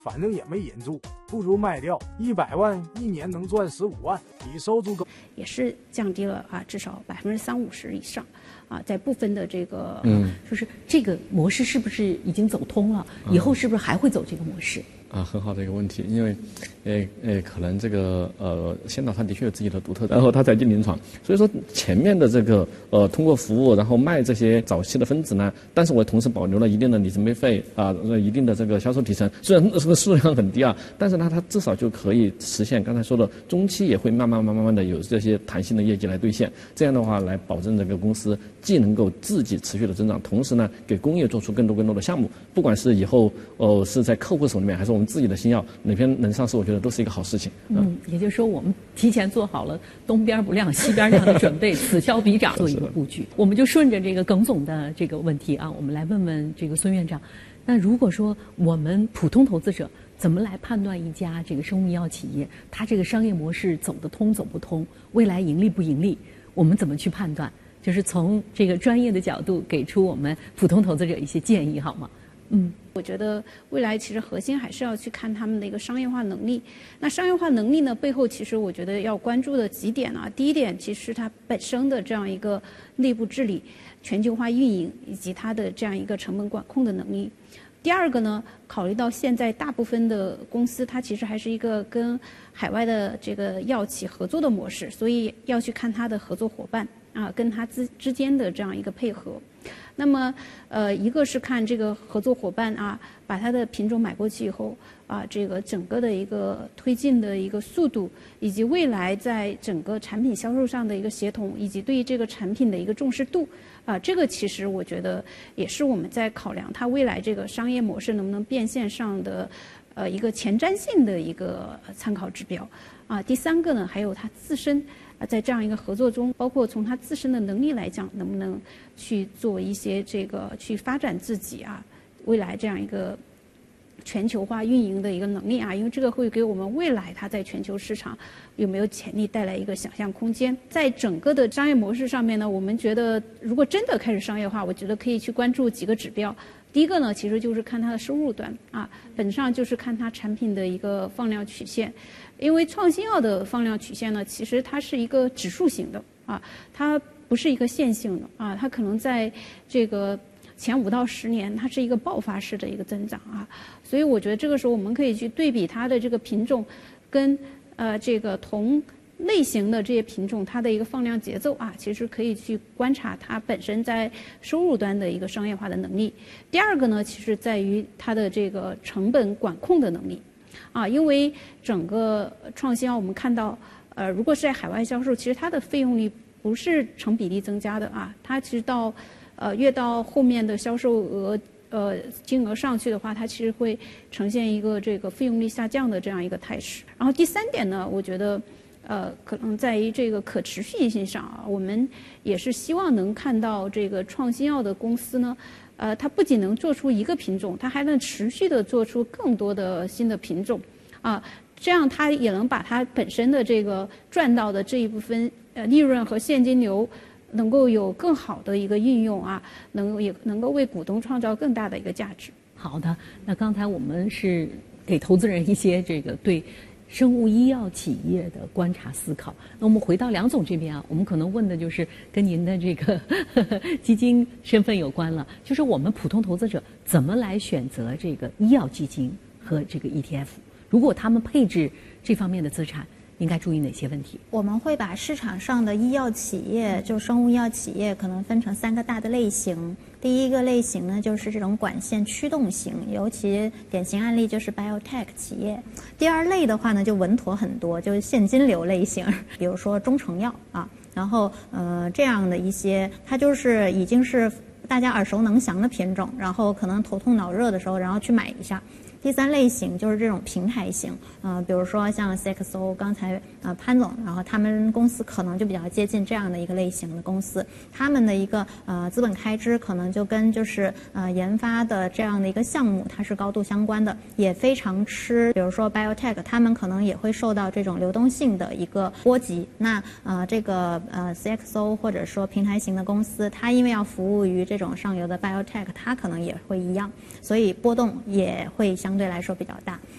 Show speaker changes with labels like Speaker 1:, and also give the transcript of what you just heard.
Speaker 1: 反正也没引住，不如卖掉100万，一年能赚15万，比收租高，
Speaker 2: 也是降低了至少30-50%以上，在部分的这个
Speaker 3: 就是这个模式是不是已经走通了？以后是不是还会走这个模式？
Speaker 4: 很好的一个问题，因为可能这个先导它的确有自己的独特，然后它才进临床，所以说前面的这个通过服务然后卖这些早期的分子呢，但是我同时保留了一定的里程碑费一定的这个销售提成，虽然这个数量很低但是呢它至少就可以实现刚才说的中期也会慢慢的有这些弹性的业绩来兑现，这样的话来保证这个公司既能够自己持续的增长，同时呢给工业做出更多的项目，不管是以后是在客户手里面还是我们自己的新药哪边能上市，我觉得都是一个好事情。
Speaker 3: 也就是说我们提前做好了东边不亮西边亮的准备，此消彼长做一个布局。我们就顺着这个耿总的这个问题我们来问问这个孙院长。那如果说我们普通投资者怎么来判断一家这个生物医药企业，它这个商业模式走得通走不通，未来盈利不盈利，我们怎么去判断？就是从这个专业的角度给出我们普通投资者一些建议，好吗？
Speaker 2: 我觉得未来其实核心还是要去看他们的一个商业化能力。那商业化能力呢，背后其实我觉得要关注的几点第一点，其实它本身的这样一个内部治理、全球化运营以及它的这样一个成本管控的能力。第二个呢，考虑到现在大部分的公司它其实还是一个跟海外的这个药企合作的模式，所以要去看它的合作伙伴跟它之间的这样一个配合。那么一个是看这个合作伙伴把它的品种买过去以后这个整个的一个推进的一个速度，以及未来在整个产品销售上的一个协同，以及对于这个产品的一个重视度这个其实我觉得也是我们在考量它未来这个商业模式能不能变现上的一个前瞻性的一个参考指标第三个呢，还有它自身在这样一个合作中，包括从他自身的能力来讲，能不能去做一些这个去发展自己未来这样一个全球化运营的一个能力因为这个会给我们未来它在全球市场有没有潜力带来一个想象空间。在整个的商业模式上面呢，我们觉得如果真的开始商业化，我觉得可以去关注几个指标。第一个呢，其实就是看它的收入端本质上就是看它产品的一个放量曲线。因为创新药的放量曲线呢，其实它是一个指数型的它不是一个线性的它可能在这个前5到10年，它是一个爆发式的一个增长所以我觉得这个时候我们可以去对比它的这个品种跟这个同类型的这些品种它的一个放量节奏其实可以去观察它本身在收入端的一个商业化的能力。第二个呢，其实在于它的这个成本管控的能力因为整个创新药我们看到如果是在海外销售，其实它的费用率不是成比例增加的它其实到越到后面的销售额金额上去的话，它其实会呈现一个这个费用率下降的这样一个态势。然后第三点呢，我觉得可能在于这个可持续性上我们也是希望能看到这个创新药的公司呢它不仅能做出一个品种，它还能持续的做出更多的新的品种这样它也能把它本身的这个赚到的这一部分利润和现金流能够有更好的一个运用也能够为股东创造更大的一个价值。
Speaker 3: 好的，那刚才我们是给投资人一些这个对生物医药企业的观察思考。那我们回到梁总这边我们可能问的就是跟您的这个基金身份有关了，就是我们普通投资者怎么来选择这个医药基金和这个 ETF， 如果他们配置这方面的资产，应该注意哪些问题？
Speaker 5: 我们会把市场上的医药企业，就生物医药企业，可能分成3个大的类型。第一个类型呢，就是这种管线驱动型，尤其典型案例就是 biotech 企业。第二类的话呢，就稳妥很多，就是现金流类型，比如说中成药然后这样的一些，它就是已经是大家耳熟能详的品种，然后可能头痛脑热的时候，然后去买一下。第三类型就是这种平台型，比如说像 CXO 刚才潘总，然后他们公司可能就比较接近这样的一个类型的公司，他们的一个资本开支可能就跟就是研发的这样的一个项目它是高度相关的，也非常吃，比如说 biotech 他们可能也会受到这种流动性的一个波及。那这个CXO 或者说平台型的公司，它因为要服务于这种上游的 biotech， 它可能也会一样，所以波动也会相相对来说比较大。